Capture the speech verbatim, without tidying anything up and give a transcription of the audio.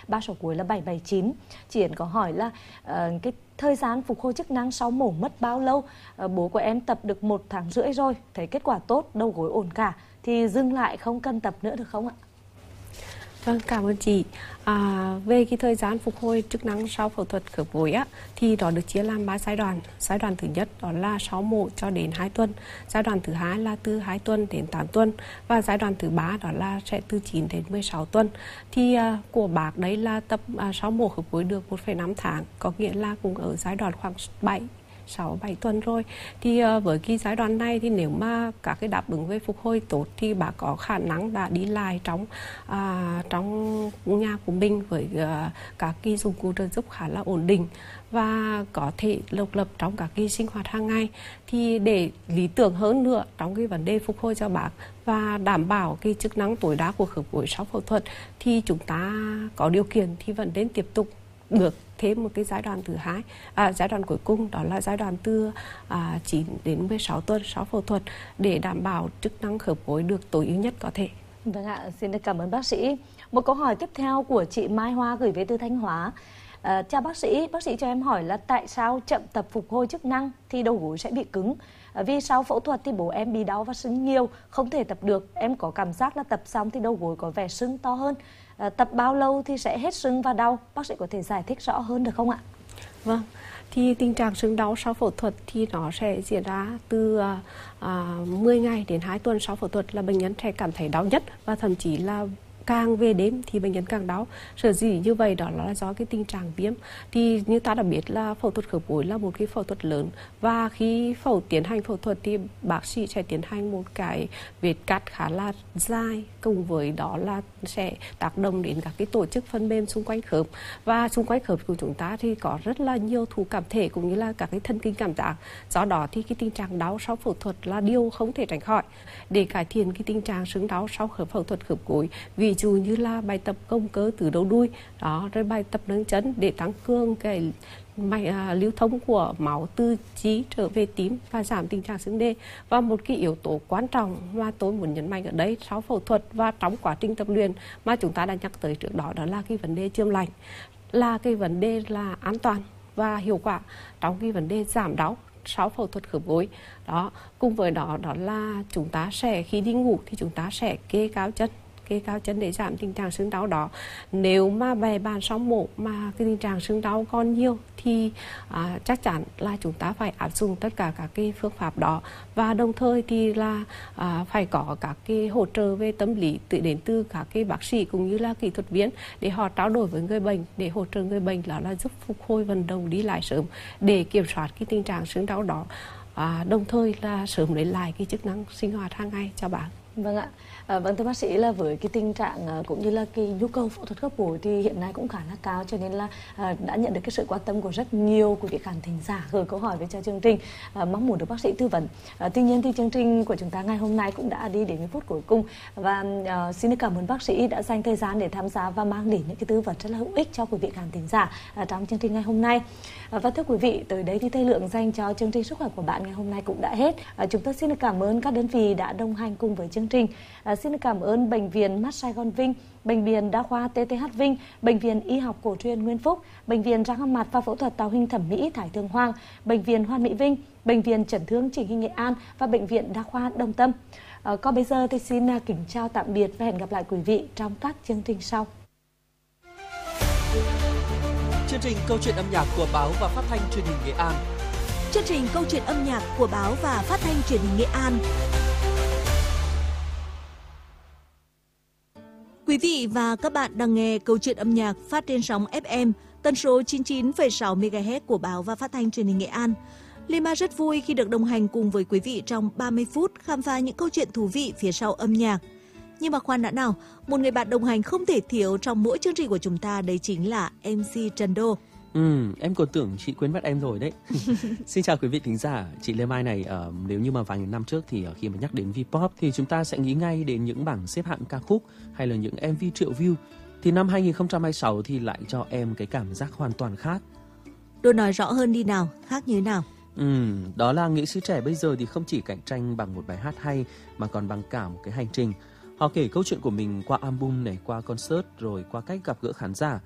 ba số cuối là bảy bảy chín. Chị Yến có hỏi là uh, cái thời gian phục hồi chức năng sau mổ mất bao lâu? Uh, bố của em tập được một tháng rưỡi rồi, thấy kết quả tốt, đầu gối ổn cả, thì dừng lại không cần tập nữa được không ạ? Vâng, cảm ơn chị. À, về cái thời gian phục hồi chức năng sau phẫu thuật khớp gối á, thì đó được chia làm ba giai đoạn. Giai đoạn thứ nhất đó là sau mổ cho đến hai tuần. Giai đoạn thứ hai là từ hai tuần đến tám tuần. Và giai đoạn thứ ba đó là sẽ từ chín đến mười sáu tuần. Thì à, của bác đấy là tập à, sau mổ khớp gối được một phẩy năm tháng. Có nghĩa là cũng ở giai đoạn khoảng bảy sáu bảy tuần rồi. Thì uh, với cái giai đoạn này thì nếu mà các cái đáp ứng về phục hồi tốt thì bà có khả năng đã đi lại trong uh, trong nhà của mình với uh, các cái dụng cụ trợ giúp khá là ổn định và có thể độc lập trong các cái sinh hoạt hàng ngày. Thì để lý tưởng hơn nữa trong cái vấn đề phục hồi cho bác và đảm bảo cái chức năng tối đa của khớp gối sau phẫu thuật thì chúng ta có điều kiện thì vẫn nên tiếp tục được thêm một cái giai đoạn thứ hai, à, giai đoạn cuối cùng đó là giai đoạn từ à, chín đến mười sáu tuần sau phẫu thuật để đảm bảo chức năng khớp gối được tối ưu nhất có thể. Vâng ạ, xin được cảm ơn bác sĩ. Một câu hỏi tiếp theo của chị Mai Hoa gửi về từ Thanh Hóa. À, chào bác sĩ, bác sĩ cho em hỏi là tại sao chậm tập phục hồi chức năng thì đầu gối sẽ bị cứng? À, vì sau phẫu thuật thì bố em bị đau và sưng nhiều, không thể tập được. Em có cảm giác là tập xong thì đầu gối có vẻ sưng to hơn. À, tập bao lâu thì sẽ hết sưng và đau? Bác sĩ có thể giải thích rõ hơn được không ạ? Vâng, thì tình trạng sưng đau sau phẫu thuật thì nó sẽ diễn ra từ à, mười ngày đến hai tuần sau phẫu thuật là bệnh nhân sẽ cảm thấy đau nhất và thậm chí là càng về đêm thì bệnh nhân càng đau. Sở dĩ như vậy đó là do cái tình trạng viêm. Thì như ta đã biết là phẫu thuật khớp gối là một cái phẫu thuật lớn và khi phẫu tiến hành phẫu thuật thì bác sĩ sẽ tiến hành một cái vết cắt khá là dài, cùng với đó là sẽ tác động đến các cái tổ chức phân mềm xung quanh khớp. Và xung quanh khớp của chúng ta thì có rất là nhiều thú cảm thể cũng như là các cái thần kinh cảm giác. Do đó thì cái tình trạng đau sau phẫu thuật là điều không thể tránh khỏi. Để cải thiện cái tình trạng sưng đau sau khớp phẫu thuật khớp gối, vì dù như là bài tập gồng cơ từ đầu đuôi đó, rồi bài tập nâng chân để tăng cường cái mạch à, lưu thông của máu từ trí trở về tím và giảm tình trạng sưng đê. Và một cái yếu tố quan trọng mà tôi muốn nhấn mạnh ở đây sau phẫu thuật và trong quá trình tập luyện mà chúng ta đã nhắc tới trước đó, đó là cái vấn đề chườm lạnh, là cái vấn đề là an toàn và hiệu quả trong cái vấn đề giảm đau sau phẫu thuật khớp gối. Đó, cùng với đó đó là chúng ta sẽ khi đi ngủ thì chúng ta sẽ kê cao chân kê cao chân để giảm tình trạng sưng đau đó. Nếu mà bè bàn sau mổ mà cái tình trạng sưng đau còn nhiều thì à, chắc chắn là chúng ta phải áp dụng tất cả các cái phương pháp đó, và đồng thời thì là à, phải có các cái hỗ trợ về tâm lý từ đến từ các cái bác sĩ cũng như là kỹ thuật viên để họ trao đổi với người bệnh để hỗ trợ người bệnh là, là giúp phục hồi vận động đi lại sớm để kiểm soát cái tình trạng sưng đau đó, à, đồng thời là sớm lấy lại cái chức năng sinh hoạt hàng ngày cho bạn. Vâng ạ. À, vâng thưa bác sĩ, là với cái tình trạng cũng như là cái nhu cầu phẫu thuật khớp gối thì hiện nay cũng khá là cao, cho nên là à, đã nhận được cái sự quan tâm của rất nhiều quý vị khán thính giả gửi câu hỏi về cho chương trình, à, mong muốn được bác sĩ tư vấn. À, tuy nhiên thì chương trình của chúng ta ngày hôm nay cũng đã đi đến phút cuối cùng, và à, xin được cảm ơn bác sĩ đã dành thời gian để tham gia và mang đến những cái tư vấn rất là hữu ích cho quý vị khán thính giả à, trong chương trình ngày hôm nay. À, và thưa quý vị, tới đây thì thời lượng dành cho chương trình Sức khỏe của bạn ngày hôm nay cũng đã hết. À, chúng tôi xin được cảm ơn các đơn vị đã đồng hành cùng với chương trình. À, xin được cảm ơn Bệnh viện Mắt Sài Gòn Vinh, Bệnh viện Đa khoa tê tê hát Vinh, Bệnh viện Y học cổ truyền Nguyên Phúc, Bệnh viện răng hàm mặt và phẫu thuật tạo hình thẩm mỹ Thái Thượng Hoàng, Bệnh viện Hoàn Mỹ Vinh, Bệnh viện Chấn thương Chỉnh hình Nghệ An và Bệnh viện Đa khoa Đồng Tâm. À, còn bây giờ thì xin kính chào tạm biệt và hẹn gặp lại quý vị trong các chương trình sau. Chương trình Câu chuyện âm nhạc của báo và phát thanh truyền hình Nghệ An. Chương trình Câu chuyện âm nhạc của báo và phát thanh truyền hình Nghệ An. Quý vị và các bạn đang nghe Câu chuyện âm nhạc phát trên sóng ép em tần số chín mươi chín phẩy sáu mê ga héc của báo và phát thanh truyền hình Nghệ An. Lima rất vui khi được đồng hành cùng với quý vị trong ba mươi phút khám phá những câu chuyện thú vị phía sau âm nhạc. Nhưng mà khoan đã nào, một người bạn đồng hành không thể thiếu trong mỗi chương trình của chúng ta, đấy chính là em xê Trần Đô. Ừ, em còn tưởng chị quên mất em rồi đấy. Xin chào quý vị thính giả. Chị Lê Mai này, uh, nếu như mà vài năm trước thì uh, khi mà nhắc đến V-pop thì chúng ta sẽ nghĩ ngay đến những bảng xếp hạng ca khúc hay là những em vê triệu view. Thì năm hai không hai sáu thì lại cho em cái cảm giác hoàn toàn khác. Đô nói rõ hơn đi nào, khác như thế nào? Ừ, đó là nghệ sĩ trẻ bây giờ thì không chỉ cạnh tranh bằng một bài hát hay mà còn bằng cả một cái hành trình. Họ kể câu chuyện của mình qua album này, qua concert, rồi qua cách gặp gỡ khán giả.